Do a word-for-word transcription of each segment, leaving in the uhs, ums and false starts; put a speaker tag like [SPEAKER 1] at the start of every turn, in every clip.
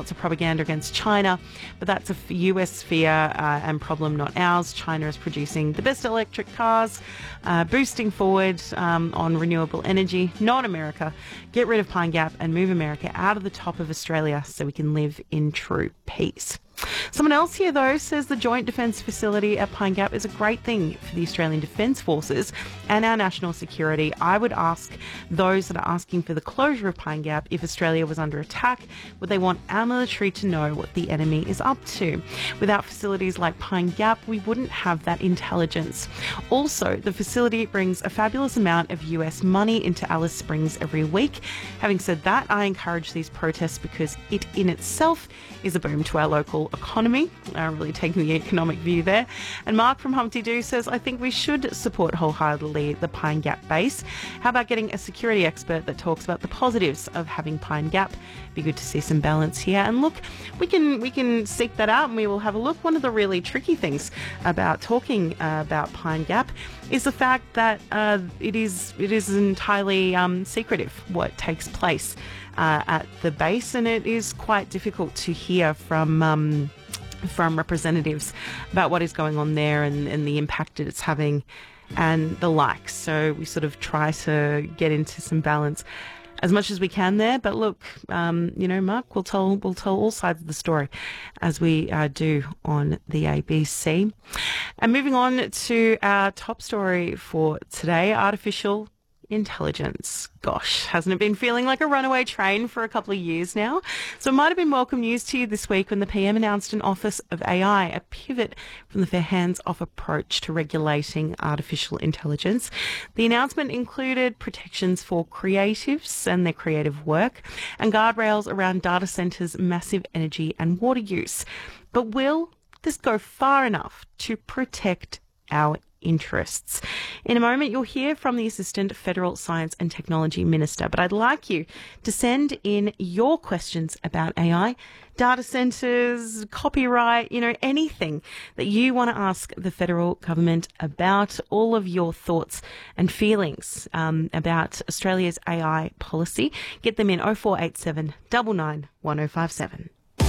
[SPEAKER 1] lots of propaganda against China, but that's a U S fear uh, and problem, not ours. China is producing the best electric cars, uh, boosting forward um, on renewable energy, not America. Get rid of Pine Gap and move America out of the top of Australia so we can live in true peace. Someone else here, though, says the Joint Defence Facility at Pine Gap is a great thing for the Australian Defence Forces and our national security. I would ask those that are asking for the closure of Pine Gap, if Australia was under attack, would they want our military to know what the enemy is up to? Without facilities like Pine Gap, we wouldn't have that intelligence. Also, the facility brings a fabulous amount of U S money into Alice Springs every week. Having said that, I encourage these protests because it in itself is a boom to our local economy. I'm really taking the economic view there. And Mark from Humpty Doo says, I think we should support wholeheartedly the Pine Gap base. How about getting a security expert that talks about the positives of having Pine Gap? Be good to see some balance here. And look, we can we can seek that out and we will have a look. One of the really tricky things about talking uh, about Pine Gap is the fact that uh, it is it is entirely um, secretive what takes place Uh, at the base, and it is quite difficult to hear from um, from representatives about what is going on there and, and the impact that it's having and the like. So we sort of try to get into some balance as much as we can there. But look, um, you know, Mark, we'll tell we'll tell all sides of the story as we uh, do on the A B C. And moving on to our top story for today, artificial intelligence. Gosh, hasn't it been feeling like a runaway train for a couple of years now? So it might have been welcome news to you this week when the P M announced an Office of A I, a pivot from the fair hands-off approach to regulating artificial intelligence. The announcement included protections for creatives and their creative work and guardrails around data centres' massive energy and water use. But will this go far enough to protect our interests? In a moment, you'll hear from the Assistant Federal Science and Technology Minister, but I'd like you to send in your questions about A I, data centres, copyright, you know, anything that you want to ask the federal government about, all of your thoughts and feelings um, about Australia's A I policy. Get them in oh four eight seven, nine nine, one oh five seven.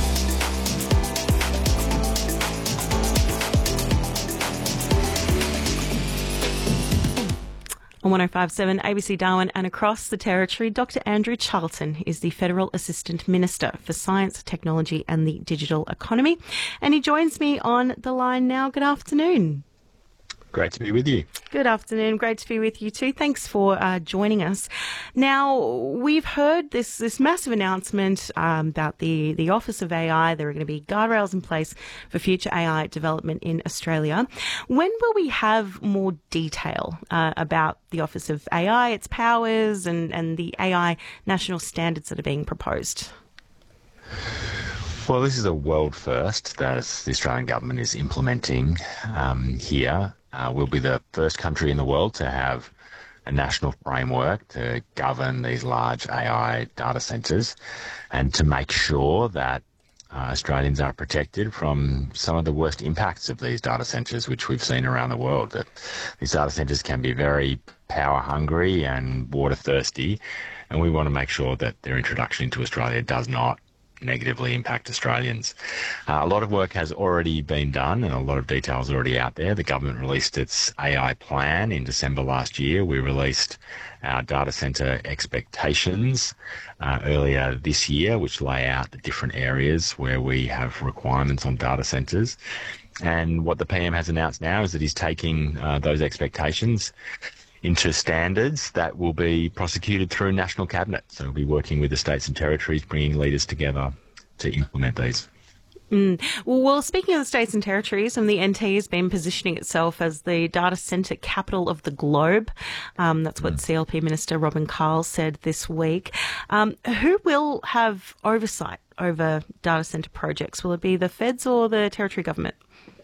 [SPEAKER 1] On one oh five point seven A B C Darwin and across the territory, Doctor Andrew Charlton is the Federal Assistant Minister for Science, Technology and the Digital Economy. And he joins me on the line now. Good afternoon.
[SPEAKER 2] Great to be with you.
[SPEAKER 1] Good afternoon. Great to be with you too. Thanks for uh, joining us. Now, we've heard this this massive announcement um, about the, the Office of A I. There are going to be guardrails in place for future A I development in Australia. When will we have more detail uh, about the Office of A I, its powers and, and the A I national standards that are being proposed?
[SPEAKER 2] Well, this is a world first that the Australian government is implementing um, here. Uh, we'll be the first country in the world to have a national framework to govern these large A I data centres and to make sure that uh, Australians are protected from some of the worst impacts of these data centres, which we've seen around the world. That these data centres can be very power hungry and water thirsty, and we want to make sure that their introduction into Australia does not negatively impact Australians. Uh, a lot of work has already been done and a lot of details already out there. The government released its A I plan in December last year. We released our data centre expectations uh, earlier this year, which lay out the different areas where we have requirements on data centres. And what the P M has announced now is that he's taking uh, those expectations into standards that will be prosecuted through National Cabinet. So we'll be working with the states and territories, bringing leaders together to implement these.
[SPEAKER 1] Mm. Well, well, speaking of the states and territories, and the N T has been positioning itself as the data centre capital of the globe. Um, that's what mm. C L P Minister Robin Karl said this week. Um, who will have oversight over data centre projects? Will it be the feds or the territory government?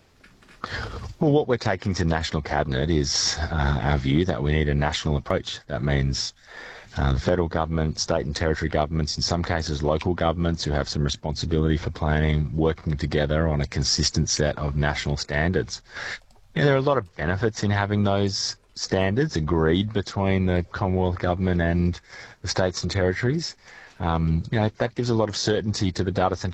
[SPEAKER 2] Well, what we're taking to National Cabinet is uh, our view that we need a national approach. That means uh, the federal government, state and territory governments, in some cases local governments who have some responsibility for planning, working together on a consistent set of national standards. You know, there are a lot of benefits in having those standards agreed between the Commonwealth Government and the states and territories. Um, you know, that gives a lot of certainty to the data centre